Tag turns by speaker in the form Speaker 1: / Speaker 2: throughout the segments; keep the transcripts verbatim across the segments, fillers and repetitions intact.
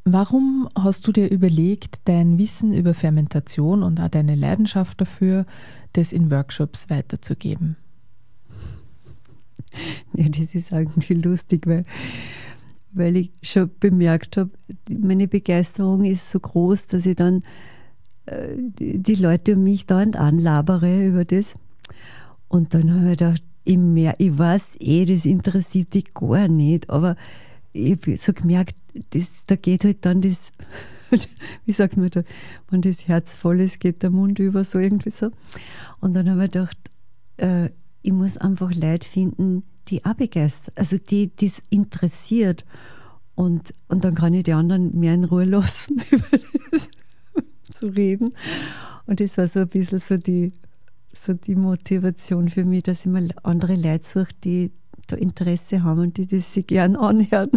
Speaker 1: Warum hast du dir überlegt, dein Wissen über Fermentation und auch deine Leidenschaft dafür, das in Workshops weiterzugeben?
Speaker 2: Ja, das ist irgendwie lustig, weil, weil ich schon bemerkt habe, meine Begeisterung ist so groß, dass ich dann äh, die, die Leute um mich dauernd anlabere über das. Und dann habe ich gedacht, ich, mehr, ich weiß eh, das interessiert dich gar nicht, aber ich habe so gemerkt, das, da geht halt dann das, wie sagt man da, wenn das Herz voll ist, geht der Mund über, so irgendwie so. Und dann habe ich gedacht, äh, ich muss einfach Leute finden, die auch begeistert, also die das interessiert. Und, und dann kann ich die anderen mehr in Ruhe lassen, über das zu reden. Und das war so ein bisschen so die, so die Motivation für mich, dass ich mal andere Leute suche, die da Interesse haben und die das sich gern anhören.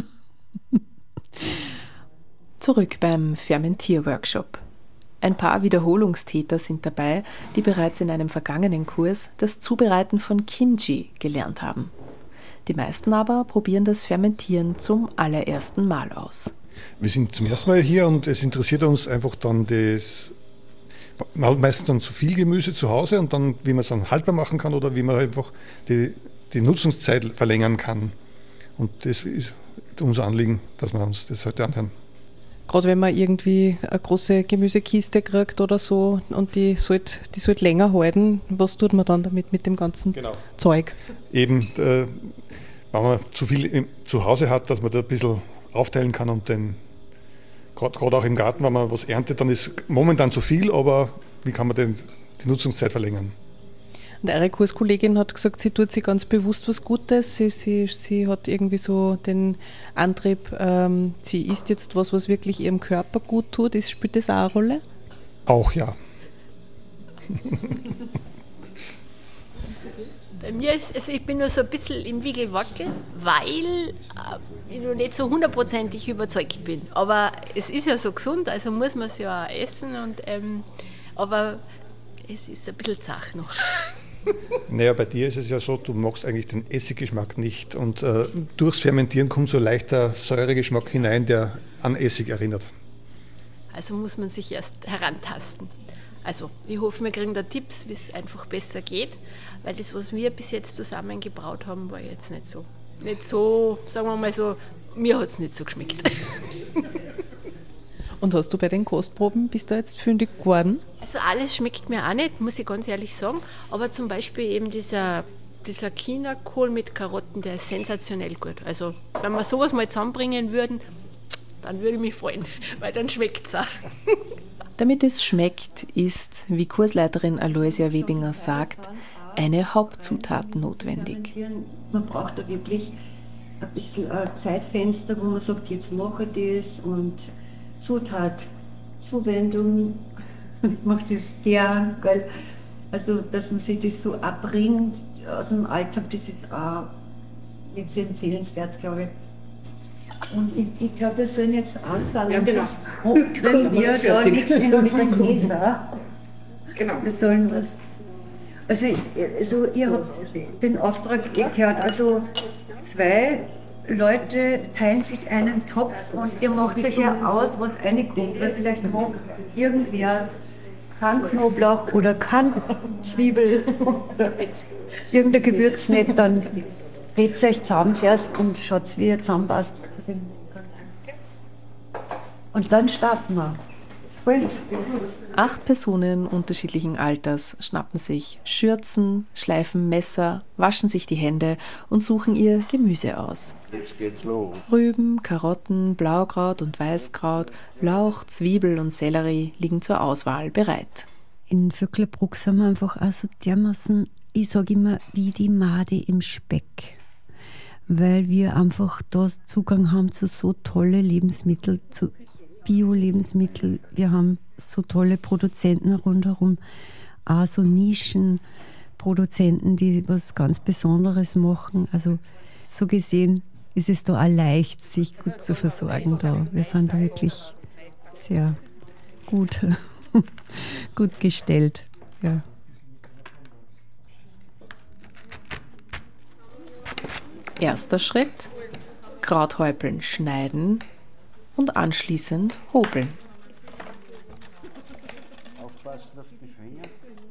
Speaker 1: Zurück beim Fermentierworkshop. Ein paar Wiederholungstäter sind dabei, die bereits in einem vergangenen Kurs das Zubereiten von Kimchi gelernt haben. Die meisten aber probieren das Fermentieren zum allerersten Mal aus.
Speaker 3: Wir sind zum ersten Mal hier und es interessiert uns einfach dann das, man hat meistens dann zu viel Gemüse zu Hause und dann, wie man es dann haltbar machen kann oder wie man einfach die, die Nutzungszeit verlängern kann. Und das ist unser Anliegen, dass wir uns das heute anhören.
Speaker 1: Gerade wenn man irgendwie eine große Gemüsekiste kriegt oder so und die sollte die sollt länger halten, was tut man dann damit mit dem ganzen genau. Zeug?
Speaker 3: Eben, äh, wenn man zu viel im, zu Hause hat, dass man da ein bisschen aufteilen kann und den, gerade auch im Garten, wenn man was erntet, dann ist momentan zu viel, aber wie kann man denn die Nutzungszeit verlängern?
Speaker 1: Und eure Kurskollegin hat gesagt, sie tut sich ganz bewusst was Gutes. Sie, sie, sie hat irgendwie so den Antrieb, ähm, sie isst jetzt was, was wirklich ihrem Körper gut tut. Ist, spielt das auch eine Rolle?
Speaker 3: Auch ja.
Speaker 4: Bei mir ist, also ich bin nur so ein bisschen im Wickelwackel, weil äh, ich noch nicht so hundertprozentig überzeugt bin. Aber es ist ja so gesund, also muss man es ja auch essen. Und, ähm, aber es ist ein bisschen zach noch.
Speaker 3: Naja, bei dir ist es ja so, du magst eigentlich den Essiggeschmack nicht und äh, durchs Fermentieren kommt so leichter Säuregeschmack hinein, der an Essig erinnert.
Speaker 4: Also muss man sich erst herantasten. Also ich hoffe, wir kriegen da Tipps, wie es einfach besser geht, weil das, was wir bis jetzt zusammengebraut haben, war jetzt nicht so, nicht so, sagen wir mal so, mir hat es nicht so geschmeckt.
Speaker 1: Und hast du bei den Kostproben, bist du jetzt fündig geworden?
Speaker 4: Also alles schmeckt mir auch nicht, muss ich ganz ehrlich sagen. Aber zum Beispiel eben dieser, dieser Chinakohl mit Karotten, der ist sensationell gut. Also wenn wir sowas mal zusammenbringen würden, dann würde ich mich freuen, weil dann schmeckt es auch.
Speaker 1: Damit es schmeckt, ist, wie Kursleiterin Aloysia Webinger sagt, eine Hauptzutat notwendig.
Speaker 2: Man braucht da wirklich ein bisschen ein Zeitfenster, wo man sagt, jetzt mache ich das und Zutat, Zuwendung, ich mache das gern, weil, also dass man sich das so abbringt aus dem Alltag, das ist auch nicht sehr empfehlenswert, glaube ich. Und ich, ich glaube, wir sollen jetzt anfangen, ja, genau. Sonst kriegen wir da nichts in unseren Gläser. Genau. Wir sollen was. Also, also ihr habt den Auftrag gehört, also zwei Leute teilen sich einen Topf und ihr macht euch ja aus, was reinkommt, weil vielleicht mag irgendwer kein Knoblauch oder kein Zwiebel oder irgendein Gewürz nicht, dann redet euch zusammen zuerst und schaut, wie ihr zusammenpasst. Und dann starten wir.
Speaker 1: Acht Personen unterschiedlichen Alters schnappen sich Schürzen, schleifen Messer, waschen sich die Hände und suchen ihr Gemüse aus.
Speaker 5: Jetzt geht's los.
Speaker 1: Rüben, Karotten, Blaukraut und Weißkraut, Lauch, Zwiebel und Sellerie liegen zur Auswahl bereit.
Speaker 2: In Vöcklerbruck sind wir einfach auch so dermaßen, ich sage immer, wie die Made im Speck. Weil wir einfach da Zugang haben zu so tolle Lebensmittel, zu Bio-Lebensmittel. Wir haben so tolle Produzenten rundherum, auch so Nischenproduzenten, die was ganz Besonderes machen. Also so gesehen ist es da auch leicht, sich gut zu versorgen da. Wir sind da wirklich sehr gut, gut gestellt. Ja.
Speaker 1: Erster Schritt: Krauthäupeln schneiden und anschließend hobeln.
Speaker 5: Aufpassen auf die Finger.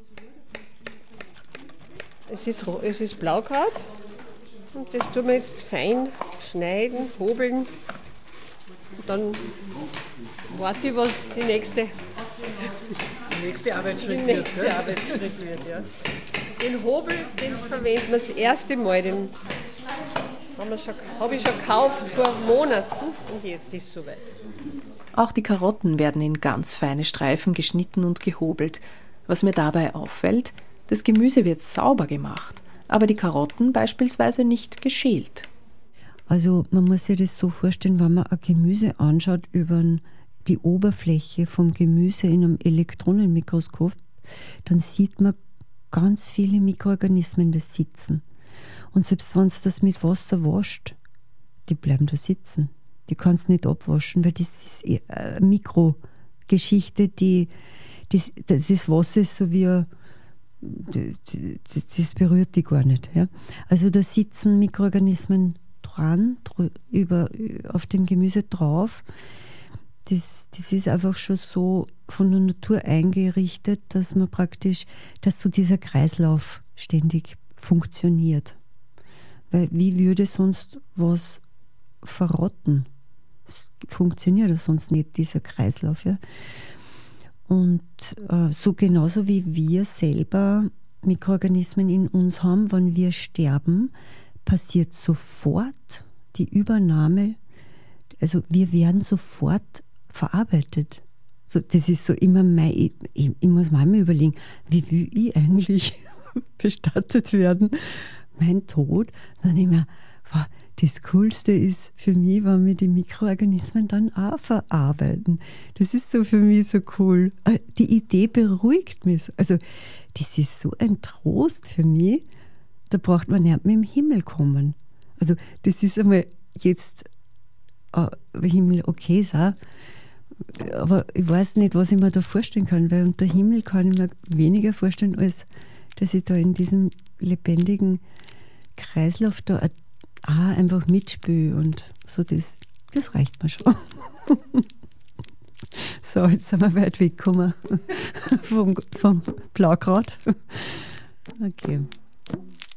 Speaker 6: Es ist, es ist Blaukraut und das tun wir jetzt fein schneiden, hobeln. Und dann warte ich, was die nächste,
Speaker 7: Der nächste Arbeitsschritt
Speaker 6: die
Speaker 7: wird.
Speaker 6: nächste
Speaker 7: Ja?
Speaker 6: Arbeitsschritt wird. Ja. Den Hobel, den verwenden wir das erste Mal. Den habe hab ich schon gekauft vor Monaten und jetzt ist es soweit.
Speaker 1: Auch die Karotten werden in ganz feine Streifen geschnitten und gehobelt. Was mir dabei auffällt, das Gemüse wird sauber gemacht, aber die Karotten beispielsweise nicht geschält.
Speaker 8: Also man muss sich das so vorstellen, wenn man ein Gemüse anschaut über die Oberfläche vom Gemüse in einem Elektronenmikroskop, dann sieht man ganz viele Mikroorganismen, die sitzen. Und selbst wenn du das mit Wasser wascht, die bleiben da sitzen. Die kannst du nicht abwaschen, weil das ist eine Mikrogeschichte, die, das, das Wasser ist so wie ein, das berührt die gar nicht. Ja? Also da sitzen Mikroorganismen dran, über, auf dem Gemüse drauf. Das, das ist einfach schon so von der Natur eingerichtet, dass man praktisch, dass so dieser Kreislauf ständig funktioniert. Weil wie würde sonst was verrotten? Es funktioniert ja sonst nicht, dieser Kreislauf. Ja? Und äh, so genauso wie wir selber Mikroorganismen in uns haben, wenn wir sterben, passiert sofort die Übernahme, also wir werden sofort verarbeitet. So, das ist so immer mein, ich, ich, ich muss mir einmal überlegen, wie will ich eigentlich bestattet werden? Mein Tod? Dann denke ich mir, wow, das Coolste ist für mich, wenn wir die Mikroorganismen dann auch verarbeiten. Das ist so für mich so cool. Die Idee beruhigt mich. Also das ist so ein Trost für mich, da braucht man nicht mehr im Himmel kommen. Also das ist einmal jetzt äh, Himmel okay, ist auch, aber ich weiß nicht, was ich mir da vorstellen kann, weil unter Himmel kann ich mir weniger vorstellen, als dass ich da in diesem lebendigen Kreislauf da auch einfach mitspüle und so, das, das reicht mir schon. So, jetzt sind wir weit weggekommen vom, vom Blaukraut. Okay.